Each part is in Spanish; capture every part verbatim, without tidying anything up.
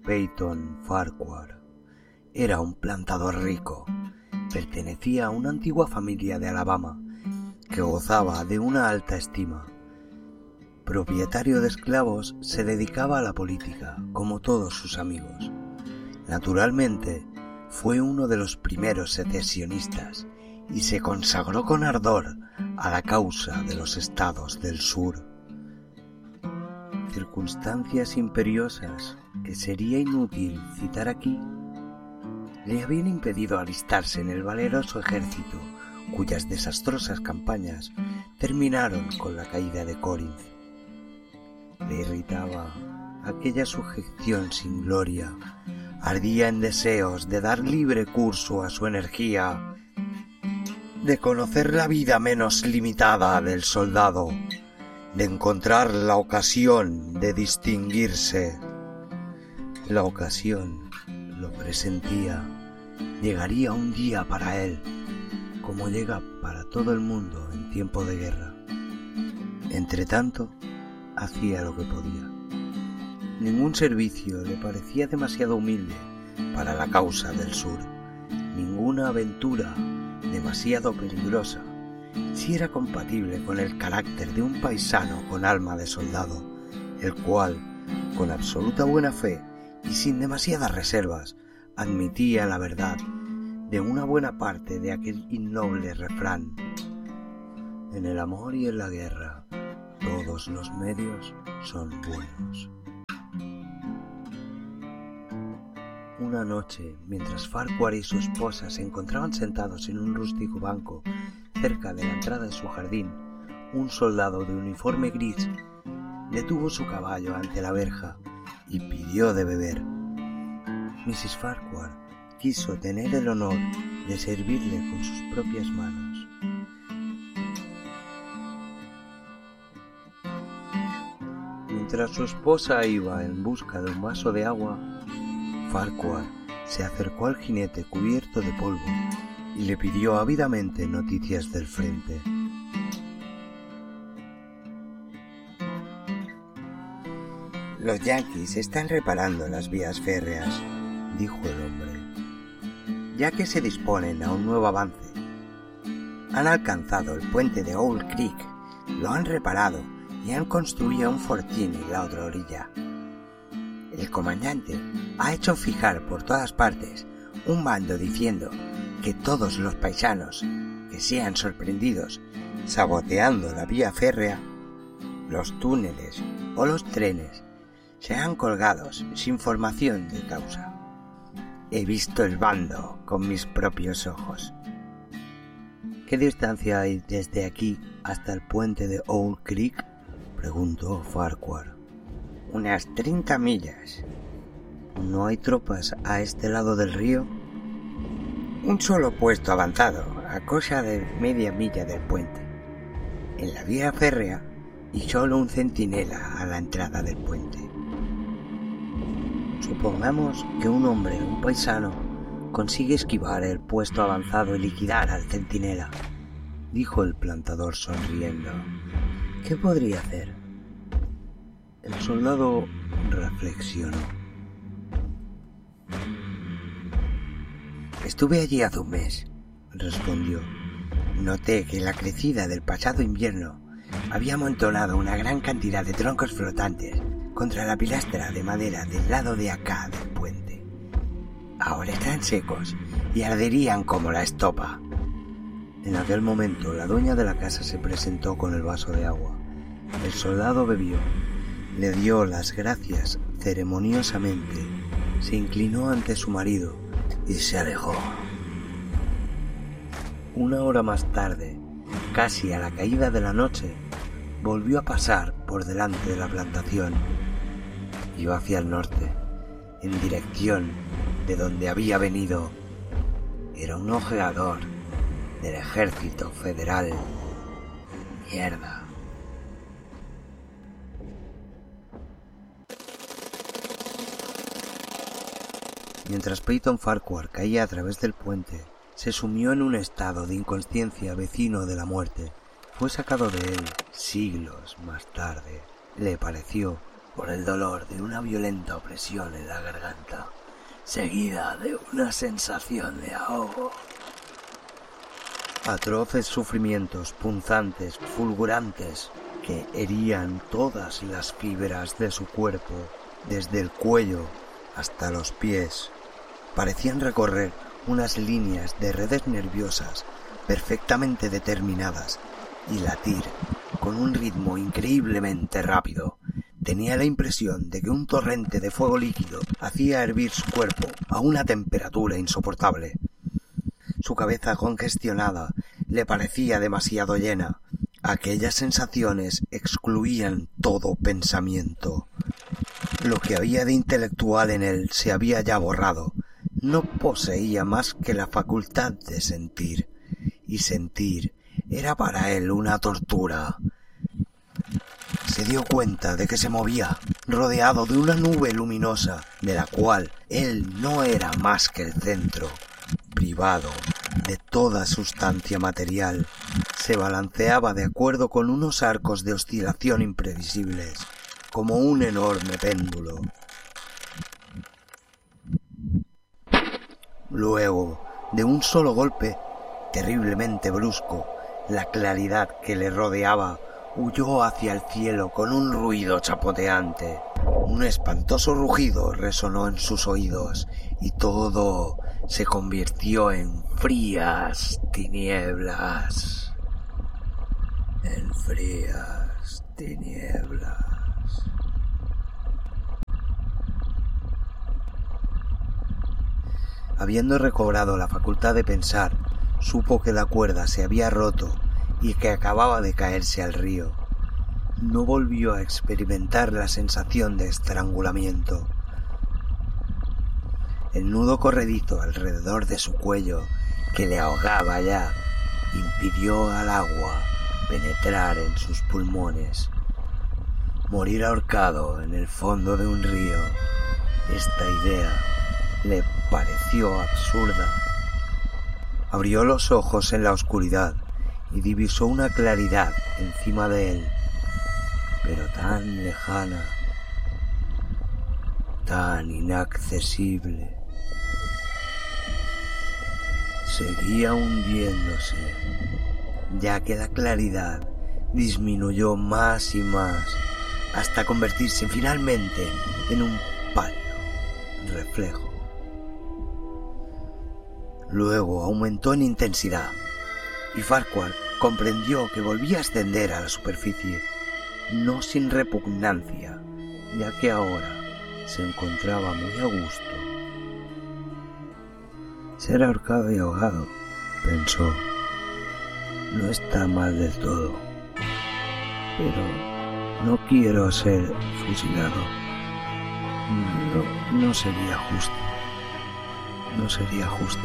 Peyton Farquhar era un plantador rico. Pertenecía a una antigua familia de Alabama que gozaba de una alta estima. Propietario de esclavos, se dedicaba a la política, como todos sus amigos. Naturalmente, fue uno de los primeros secesionistas y se consagró con ardor a la causa de los estados del sur. Circunstancias imperiosas que sería inútil citar aquí le habían impedido alistarse en el valeroso ejército cuyas desastrosas campañas terminaron con la caída de Corinth. Le irritaba aquella sujeción sin gloria, ardía en deseos de dar libre curso a su energía, de conocer la vida menos limitada del soldado, de encontrar la ocasión de distinguirse. La ocasión, lo presentía, llegaría un día para él, como llega para todo el mundo en tiempo de guerra. Entretanto, hacía lo que podía. Ningún servicio le parecía demasiado humilde para la causa del sur, ninguna aventura demasiado peligrosa si era compatible con el carácter de un paisano con alma de soldado, el cual, con absoluta buena fe y sin demasiadas reservas, admitía la verdad de una buena parte de aquel innoble refrán: en el amor y en la guerra, todos los medios son buenos. Una noche, mientras Farquhar y su esposa se encontraban sentados en un rústico banco cerca de la entrada de su jardín, un soldado de uniforme gris detuvo su caballo ante la verja y pidió de beber. missus Farquhar quiso tener el honor de servirle con sus propias manos. Mientras su esposa iba en busca de un vaso de agua, Farquhar se acercó al jinete cubierto de polvo y le pidió ávidamente noticias del frente. Los yanquis están reparando las vías férreas, dijo el hombre, ya que se disponen a un nuevo avance. Han alcanzado el puente de Owl Creek, lo han reparado y han construido un fortín en la otra orilla. El comandante ha hecho fijar por todas partes un bando diciendo que todos los paisanos que sean sorprendidos saboteando la vía férrea, los túneles o los trenes sean colgados sin formación de causa. He visto el bando con mis propios ojos. ¿Qué distancia hay desde aquí hasta el puente de Owl Creek?, preguntó Farquhar. Unas treinta millas. ¿No hay tropas a este lado del río? Un solo puesto avanzado, a cosa de media milla del puente, en la vía férrea, y solo un centinela a la entrada del puente. Supongamos que un hombre, un paisano, consigue esquivar el puesto avanzado y liquidar al centinela, dijo el plantador sonriendo. ¿Qué podría hacer? El soldado reflexionó. Estuve allí hace un mes, respondió. Noté que en la crecida del pasado invierno había amontonado una gran cantidad de troncos flotantes contra la pilastra de madera del lado de acá del puente. Ahora están secos y arderían como la estopa. En aquel momento la dueña de la casa se presentó con el vaso de agua. El soldado bebió, le dio las gracias ceremoniosamente, se inclinó ante su marido y se alejó. Una hora más tarde, casi a la caída de la noche, volvió a pasar por delante de la plantación. Iba hacia el norte, en dirección de donde había venido. Era un ojeador del ejército federal. Mierda. Mientras Peyton Farquhar caía a través del puente, se sumió en un estado de inconsciencia vecino de la muerte. Fue sacado de él siglos más tarde. Le pareció por el dolor de una violenta opresión en la garganta, seguida de una sensación de ahogo. Atroces sufrimientos punzantes, fulgurantes, que herían todas las fibras de su cuerpo, desde el cuello hasta los pies, parecían recorrer unas líneas de redes nerviosas perfectamente determinadas y latir con un ritmo increíblemente rápido. Tenía la impresión de que un torrente de fuego líquido hacía hervir su cuerpo a una temperatura insoportable. Su cabeza congestionada le parecía demasiado llena. Aquellas sensaciones excluían todo pensamiento. Lo que había de intelectual en él se había ya borrado. No poseía más que la facultad de sentir, y sentir era para él una tortura. Se dio cuenta de que se movía, rodeado de una nube luminosa, de la cual él no era más que el centro. Privado de toda sustancia material, se balanceaba de acuerdo con unos arcos de oscilación imprevisibles, como un enorme péndulo. Luego, de un solo golpe, terriblemente brusco, la claridad que le rodeaba huyó hacia el cielo con un ruido chapoteante. Un espantoso rugido resonó en sus oídos y todo se convirtió en frías tinieblas. En frías tinieblas. Habiendo recobrado la facultad de pensar, supo que la cuerda se había roto y que acababa de caerse al río. No volvió a experimentar la sensación de estrangulamiento. El nudo corredizo alrededor de su cuello, que le ahogaba ya, impidió al agua penetrar en sus pulmones. Morir ahorcado en el fondo de un río, esta idea le pareció absurda. Abrió los ojos en la oscuridad y divisó una claridad encima de él, pero tan lejana, tan inaccesible. Seguía hundiéndose, ya que la claridad disminuyó más y más, hasta convertirse finalmente en un pálido reflejo. Luego aumentó en intensidad, y Farquhar comprendió que volvía a ascender a la superficie, no sin repugnancia, ya que ahora se encontraba muy a gusto. Ser ahorcado y ahogado, pensó, no está mal del todo, pero no quiero ser fusilado. No, no sería justo. No sería justo.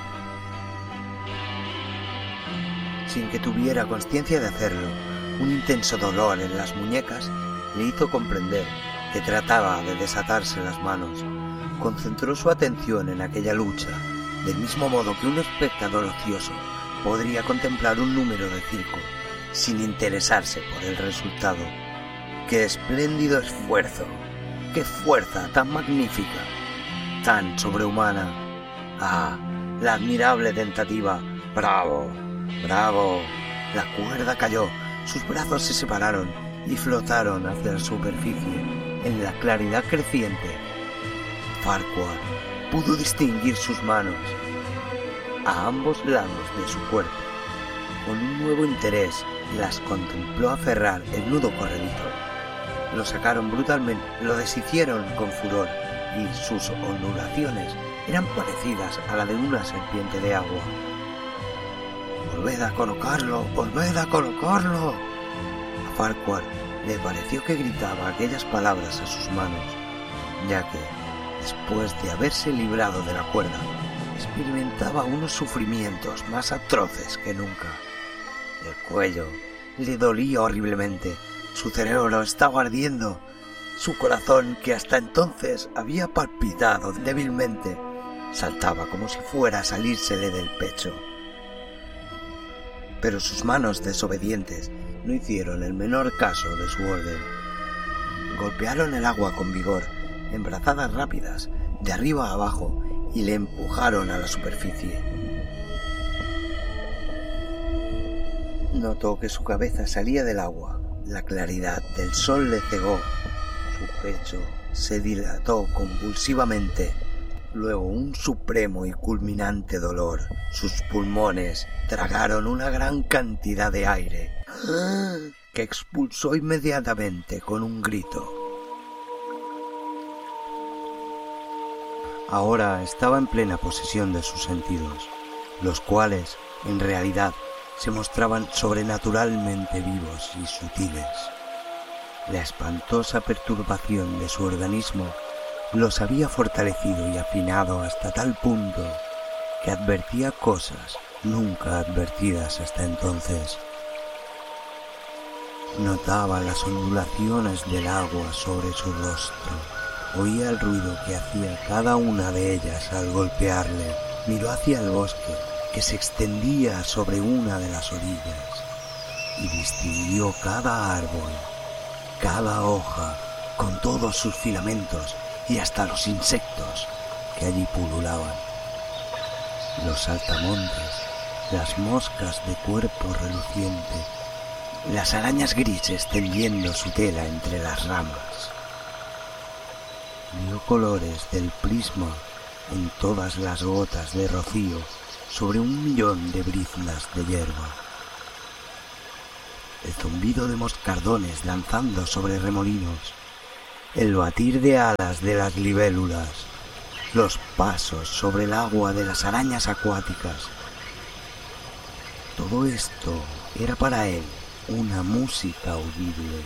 Sin que tuviera conciencia de hacerlo, un intenso dolor en las muñecas le hizo comprender que trataba de desatarse las manos. Concentró su atención en aquella lucha, del mismo modo que un espectador ocioso podría contemplar un número de circo sin interesarse por el resultado. ¡Qué espléndido esfuerzo! ¡Qué fuerza tan magnífica! ¡Tan sobrehumana! ¡Ah! La admirable tentativa. ¡Bravo! ¡Bravo! La cuerda cayó, sus brazos se separaron y flotaron hacia la superficie en la claridad creciente. Farquhar pudo distinguir sus manos a ambos lados de su cuerpo. Con un nuevo interés las contempló aferrar el nudo corredizo. Lo sacaron brutalmente, lo deshicieron con furor y sus ondulaciones eran parecidas a la de una serpiente de agua. ¡Volved a colocarlo! ¡Volved a colocarlo! A Farquhar le pareció que gritaba aquellas palabras a sus manos, ya que, después de haberse librado de la cuerda, experimentaba unos sufrimientos más atroces que nunca. El cuello le dolía horriblemente, su cerebro estaba ardiendo, su corazón, que hasta entonces había palpitado débilmente, saltaba como si fuera a salírsele del pecho. Pero sus manos desobedientes no hicieron el menor caso de su orden. golpearon el agua con vigor, en brazadas rápidas, de arriba a abajo, y le empujaron a la superficie. Notó que su cabeza salía del agua. La claridad del sol le cegó. Su pecho se dilató convulsivamente. Luego un supremo y culminante dolor. Sus pulmones tragaron una gran cantidad de aire, que expulsó inmediatamente con un grito. Ahora estaba en plena posesión de sus sentidos, los cuales, en realidad, se mostraban sobrenaturalmente vivos y sutiles. La espantosa perturbación de su organismo los había fortalecido y afinado hasta tal punto que advertía cosas nunca advertidas hasta entonces. Notaba las ondulaciones del agua sobre su rostro. Oía el ruido que hacía cada una de ellas al golpearle. Miró hacia el bosque que se extendía sobre una de las orillas y distinguió cada árbol, cada hoja, con todos sus filamentos y hasta los insectos que allí pululaban. Los saltamontes, las moscas de cuerpo reluciente, las arañas grises tendiendo su tela entre las ramas. Vio colores del prisma en todas las gotas de rocío sobre un millón de briznas de hierba. El zumbido de moscardones danzando sobre remolinos, el batir de alas de las libélulas, los pasos sobre el agua de las arañas acuáticas. Todo esto era para él una música audible.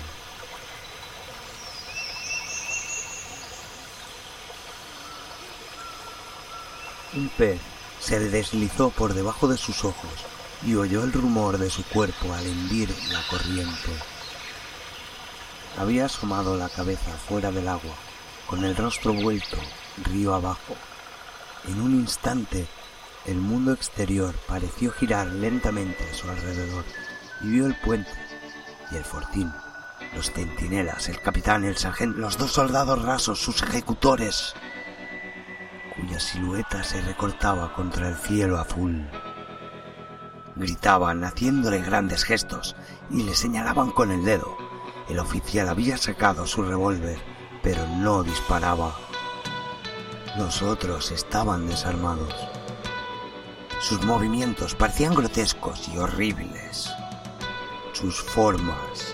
Un pez se deslizó por debajo de sus ojos y oyó el rumor de su cuerpo al hendir la corriente. Había asomado la cabeza fuera del agua, con el rostro vuelto río abajo. En un instante, el mundo exterior pareció girar lentamente a su alrededor y vio el puente y el fortín, los centinelas, el capitán, el sargento, los dos soldados rasos, sus ejecutores, cuya silueta se recortaba contra el cielo azul. Gritaban haciéndole grandes gestos y le señalaban con el dedo. El oficial había sacado su revólver, pero no disparaba. Los otros estaban desarmados. Sus movimientos parecían grotescos y horribles. Sus formas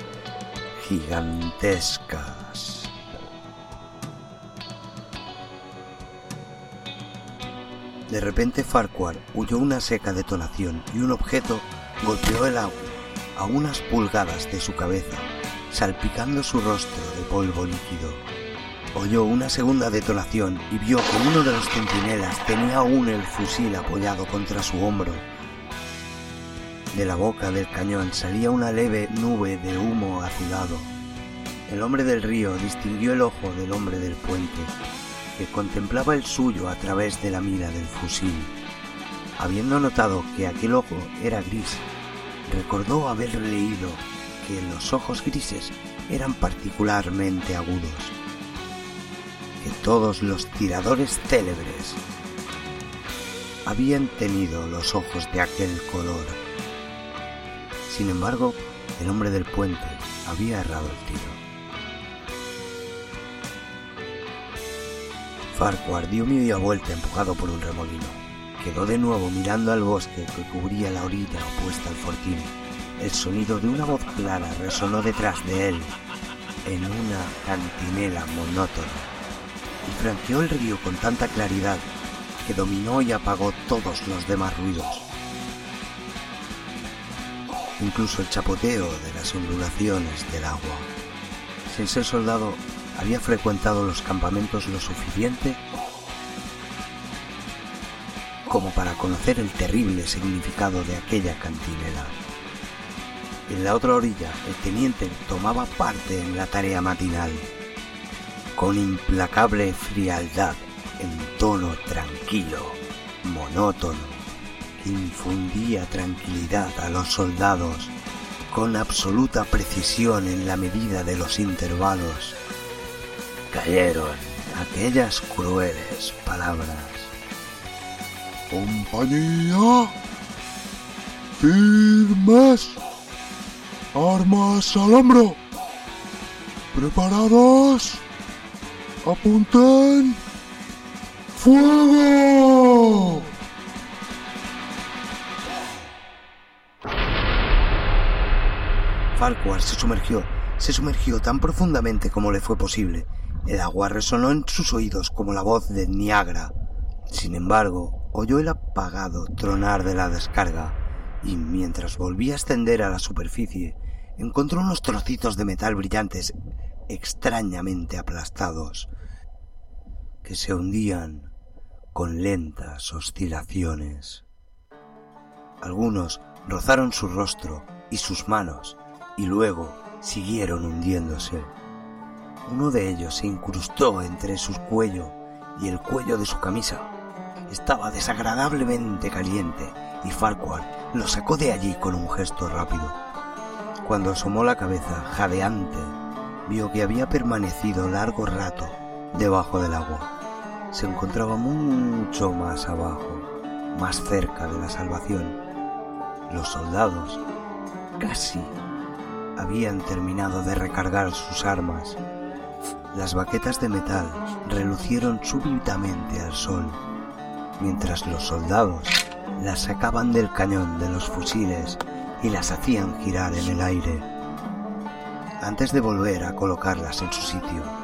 gigantescas. De repente Farquhar oyó una seca detonación y un objeto golpeó el agua a unas pulgadas de su cabeza, salpicando su rostro de polvo líquido. Oyó una segunda detonación y vio que uno de los centinelas tenía aún el fusil apoyado contra su hombro. De la boca del cañón salía una leve nube de humo azulado. El hombre del río distinguió el ojo del hombre del puente, que contemplaba el suyo a través de la mira del fusil. Habiendo notado que aquel ojo era gris, recordó haber leído que los ojos grises eran particularmente agudos, que todos los tiradores célebres habían tenido los ojos de aquel color. Sin embargo, el hombre del puente había errado el tiro. Farquhar dio media vuelta empujado por un remolino. Quedó de nuevo mirando al bosque que cubría la orilla opuesta al fortín. El sonido de una voz clara resonó detrás de él en una cantinela monótona y franqueó el río con tanta claridad que dominó y apagó todos los demás ruidos. Incluso el chapoteo de las ondulaciones del agua. Sin ser soldado, había frecuentado los campamentos lo suficiente como para conocer el terrible significado de aquella cantinela. En la otra orilla, el teniente tomaba parte en la tarea matinal, con implacable frialdad, en tono tranquilo, monótono, que infundía tranquilidad a los soldados, con absoluta precisión en la medida de los intervalos, cayeron aquellas crueles palabras. Compañía, firmes, armas al hombro, preparados, apunten, ¡fuego! Farquhar se sumergió, se sumergió tan profundamente como le fue posible. El agua resonó en sus oídos como la voz de Niagara. Sin embargo, oyó el apagado tronar de la descarga y, mientras volvía a ascender a la superficie, encontró unos trocitos de metal brillantes extrañamente aplastados que se hundían con lentas oscilaciones. Algunos rozaron su rostro y sus manos y luego siguieron hundiéndose. Uno de ellos se incrustó entre su cuello y el cuello de su camisa. Estaba desagradablemente caliente y Farquhar lo sacó de allí con un gesto rápido. Cuando asomó la cabeza, jadeante, vio que había permanecido largo rato debajo del agua. Se encontraba mucho más abajo, más cerca de la salvación. Los soldados casi habían terminado de recargar sus armas. Las baquetas de metal relucieron súbitamente al sol, mientras los soldados las sacaban del cañón de los fusiles y las hacían girar en el aire, antes de volver a colocarlas en su sitio.